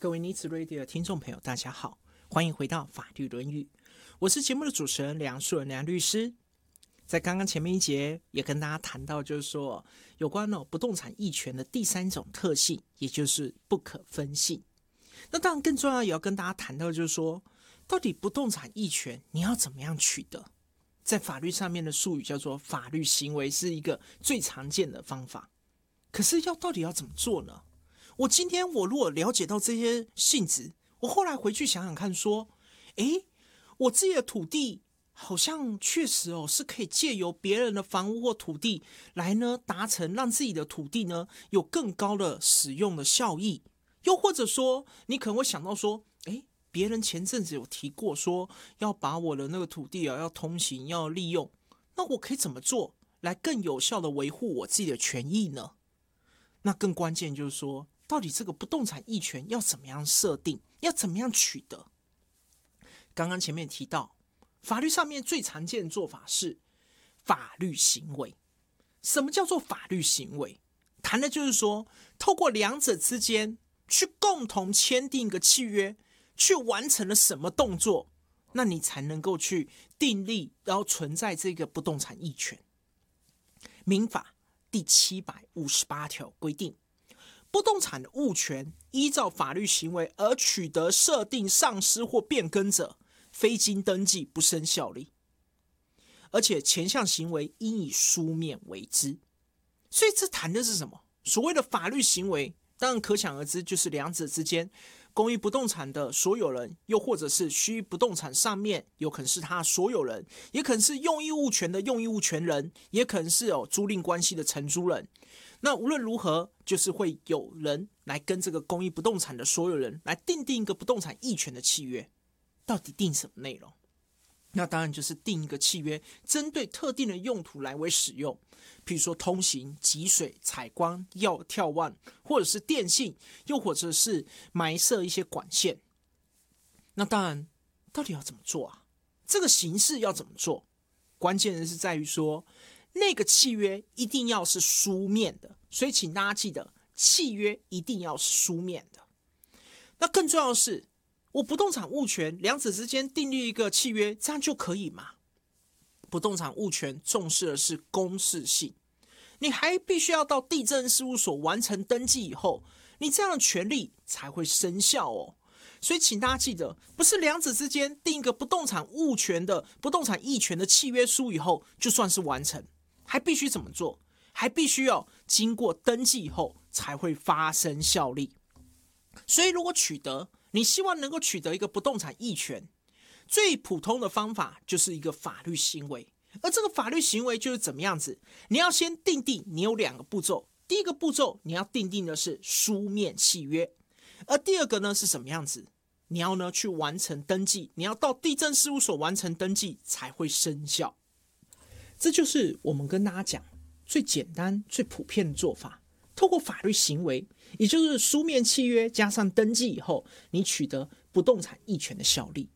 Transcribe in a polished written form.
各位尼子 Radio 的听众朋友，大家好，欢迎回到法律论语，我是节目的主持人梁树人梁律师。在刚刚前面一节也跟大家谈到，就是说有关不动产役权的第三种特性，也就是不可分性。那当然更重要也要跟大家谈到，就是说到底不动产役权你要怎么样取得？在法律上面的术语叫做法律行为，是一个最常见的方法。可是到底要怎么做呢？我今天如果了解到这些性质，我后来回去想想看说，我自己的土地好像确实是可以借由别人的房屋或土地来呢达成让自己的土地呢有更高的使用的效益。又或者说你可能会想到说，别人前阵子有提过说要把我的那个土地要通行要利用，那我可以怎么做来更有效的维护我自己的权益呢？那更关键就是说，到底这个不动产役权要怎么样设定，要怎么样取得？刚刚前面提到，法律上面最常见的做法是法律行为。什么叫做法律行为？谈的就是说，透过两者之间去共同签订一个契约，去完成了什么动作，那你才能够去订立，然后存在这个不动产役权。民法第758条规定，不动产的物权依照法律行为而取得、设定、丧失或变更者，非经登记不生效力。而且前项行为应以书面为之。所以这谈的是什么？所谓的法律行为，当然可想而知，就是两者之间，公益不动产的所有人，又或者是虚不动产上面有可能是他的所有人，也可能是用益物权的用益物权人，也可能是有租赁关系的承租人。那无论如何，就是会有人来跟这个公益不动产的所有人来订定一个不动产役权的契约。到底定什么内容？那当然就是定一个契约，针对特定的用途来为使用，譬如说通行、集水、采光、眺望，或者是电信，又或者是埋设一些管线。那当然，到底要怎么做啊？这个形式要怎么做？关键的是在于说，那个契约一定要是书面的，所以请大家记得，契约一定要是书面的。那更重要的是，我不动产物权两者之间订立一个契约，这样就可以吗？不动产物权重视的是公示性，你还必须要到地政事务所完成登记以后，你这样的权利才会生效哦。所以请大家记得，不是两者之间订一个不动产物权的不动产役权的契约书以后就算是完成，还必须怎么做？还必须要经过登记以后才会发生效力。所以如果你希望能够取得一个不动产役权，最普通的方法就是一个法律行为。而这个法律行为就是怎么样子？你要先订定，你有两个步骤。第一个步骤，你要订定的是书面契约。而第二个呢是什么样子？你要呢去完成登记，你要到地政事务所完成登记才会生效。这就是我们跟大家讲最简单、最普遍的做法。透过法律行为，也就是书面契约加上登记以后，你取得不动产役权的效力。